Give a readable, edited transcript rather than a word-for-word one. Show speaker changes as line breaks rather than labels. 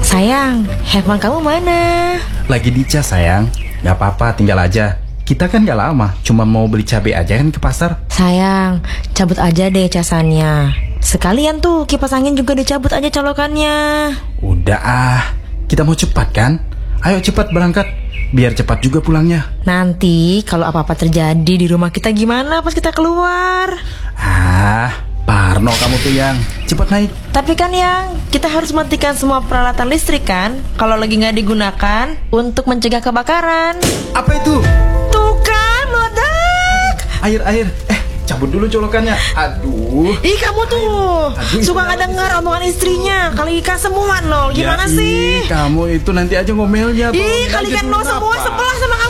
Sayang, handphone kamu mana?
Lagi dicas sayang. Gak apa-apa, tinggal aja. Kita kan gak lama, cuma mau beli cabai aja kan ke pasar.
Sayang, cabut aja deh casannya. Sekalian tuh kipas angin juga dicabut aja colokannya.
Udah kita mau cepat kan? Ayo cepat berangkat, biar cepat juga pulangnya.
Nanti kalau apa-apa terjadi di rumah kita gimana pas kita keluar?
Parno kamu tuh yang. Cepat naik.
Tapi kan yang kita harus matikan semua peralatan listrik kan kalau lagi nggak digunakan untuk mencegah kebakaran.
Apa itu?
Tuh kan, meledak.
Air. Cabut dulu colokannya. Aduh.
Ih kamu tuh suka nggak dengar omongan istrinya. Kali ikan semua nol. Gimana sih?
Kamu itu nanti aja ngomelnya.
Ih kalikan nol semua sebelah sama kamu.